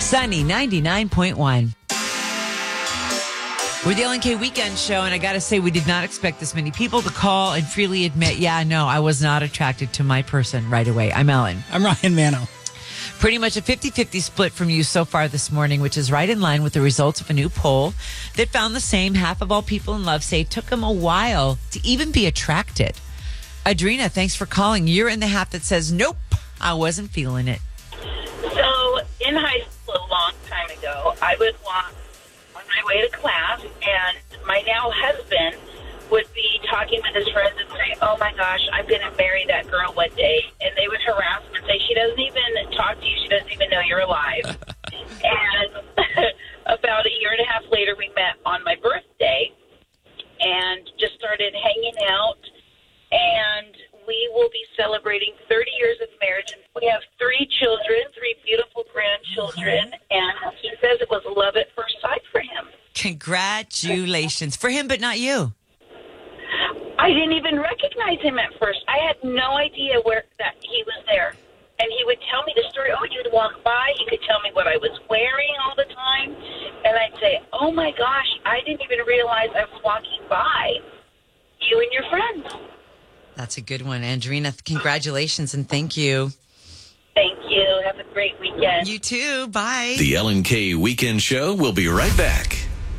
Sunny 99.1. We're the LNK Weekend Show, and I got to say, we did not expect this many people to call and freely admit, I was not attracted to my person right away. I'm Ellen. I'm Ryan Mano. Pretty much a 50-50 split from you so far this morning, which is right in line with the results of a new poll that found the same. Half of all people in love say it took them a while to even be attracted. Adrena, thanks for calling. You're in the half that says, nope, I wasn't feeling it. So in high school a long time ago, I would walk on my way to class, and my now husband would be talking with his friends and say, oh my gosh, I'm going to marry that girl one day. And they would harass him and say, she doesn't even talk to you. She doesn't even know you're alive. And about a year and a half later, we met on my birthday and just started hanging out. And we will be celebrating 30 years of marriage. We have 3 children, 3 beautiful grandchildren. And he says it was love at first sight for him. Congratulations. For him, but not you. I didn't even recognize him at first. I had no idea that he was there. And he would tell me the story. Oh, you'd walk by. He could tell me what I was wearing all the time. And I'd say, oh, my gosh, I didn't even realize I was walking by you and your friends. That's a good one. Andrina, congratulations and thank you. Thank you. Have a great weekend. You too. Bye. The LNK Weekend Show will be right back.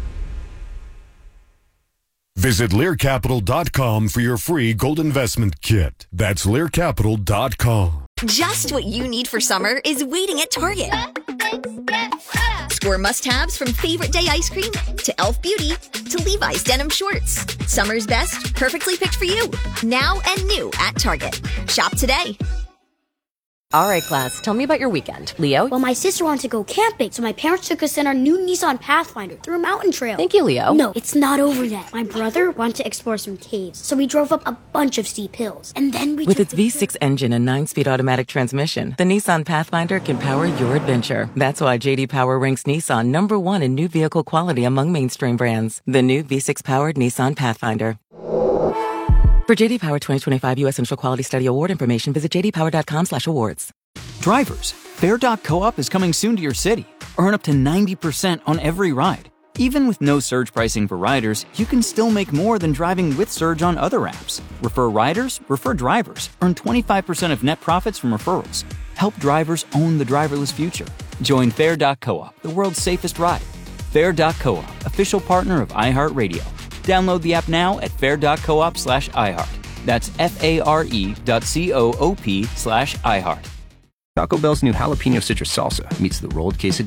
Visit LearCapital.com for your free gold investment kit. That's LearCapital.com. Just what you need for summer is waiting at Target. Score must-haves from Favorite Day ice cream to Elf Beauty to Levi's denim shorts. Summer's best, perfectly picked for you. Now and new at Target. Shop today. All right, class, tell me about your weekend. Leo? Well, my sister wanted to go camping, so my parents took us in our new Nissan Pathfinder through a mountain trail. Thank you, Leo. No, it's not over yet. My brother wanted to explore some caves, so we drove up a bunch of steep hills. And then we With its V6 engine and 9-speed automatic transmission, the Nissan Pathfinder can power your adventure. That's why J.D. Power ranks Nissan number 1 in new vehicle quality among mainstream brands. The new V6-powered Nissan Pathfinder. For J.D. Power 2025 U.S. Central Quality Study Award information, visit jdpower.com/awards. Drivers, Fair.coop is coming soon to your city. Earn up to 90% on every ride. Even with no surge pricing for riders, you can still make more than driving with surge on other apps. Refer riders, refer drivers. Earn 25% of net profits from referrals. Help drivers own the driverless future. Join Fair.coop, the world's safest ride. Fair.coop, official partner of iHeartRadio. Download the app now at fair.coop/iHeart. That's FARE.coop/iHeart. Taco Bell's new jalapeno citrus salsa meets the rolled quesadilla